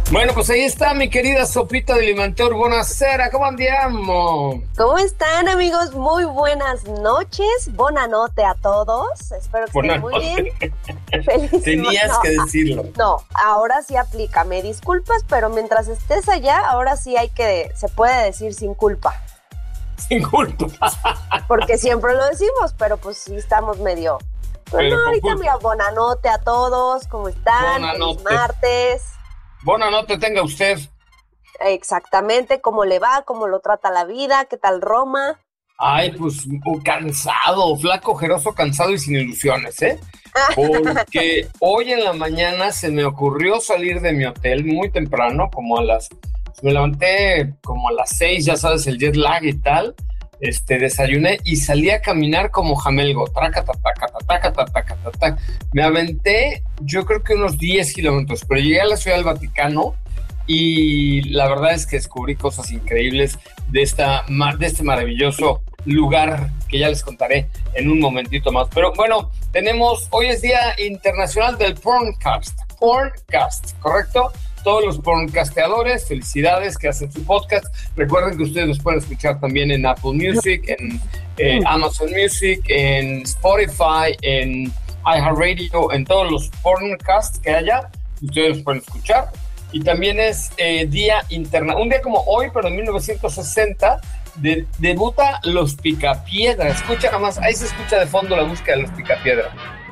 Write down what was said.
Bueno, pues ahí está mi querida Sopita de Limanteur. Buonasera, ¿cómo andiamo? ¿Cómo están, amigos? Muy buenas noches. Bonanote a todos. Espero que estén muy bien. Feliz Tenías que decirlo. No, ahora sí aplica. Me disculpas, pero mientras estés allá, ahora sí se puede decir sin culpa. Sin culpa. Porque siempre lo decimos, pero pues sí estamos medio... Pero no, ahorita mira, bonanote a todos. ¿Cómo están? Bonanote. Feliz martes. Bonanote tenga usted. Exactamente, ¿cómo le va? ¿Cómo lo trata la vida? ¿Qué tal Roma? Ay, pues cansado, flaco, ojeroso, cansado y sin ilusiones, ¿eh? Porque hoy en la mañana se me ocurrió salir de mi hotel muy temprano, me levanté como a las 6, ya sabes, el jet lag y tal, desayuné y salí a caminar como jamelgo, traca, taca, taca, taca, taca. Me aventé, yo creo que unos 10 kilómetros, pero llegué a la Ciudad del Vaticano y la verdad es que descubrí cosas increíbles de este maravilloso lugar que ya les contaré en un momentito más. Pero bueno, hoy es Día Internacional del Porncast, ¿correcto? Todos los porncasteadores, felicidades que hacen su podcast. Recuerden que ustedes los pueden escuchar también en Apple Music, en Amazon Music, en Spotify, en iHeartRadio, en todos los porncasts que haya, ustedes los pueden escuchar. Y también es Día Internacional, un día como hoy, pero en 1960, debuta Los Picapiedra. Escucha nada más, ahí se escucha de fondo la música de Los Picapiedra.